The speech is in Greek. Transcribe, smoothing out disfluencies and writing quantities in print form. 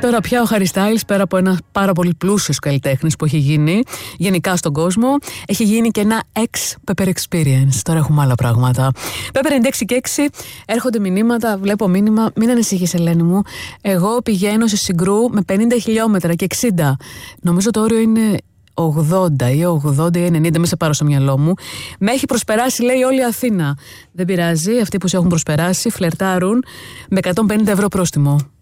τώρα πια ο Harry Styles, πέρα από ένα πάρα πολύ πλούσιος καλλιτέχνης που έχει γίνει γενικά στον κόσμο, έχει γίνει και ένα ex-Pepper Experience. Τώρα έχουμε άλλα πράγματα. Pepper 96 και 6, έρχονται μηνύματα, βλέπω μήνυμα. Μην ανησυχείς, Ελένη μου. Εγώ πηγαίνω σε Συγκρού με 50 χιλιόμετρα και 60. Νομίζω το όριο είναι 80 ή 80 ή 90, μην σε πάρω στο μυαλό μου. Με έχει προσπεράσει, λέει, όλη η Αθήνα. Δεν πειράζει, αυτοί που σε έχουν προσπεράσει φλερτάρουν με 150 ευρώ πρόστιμο.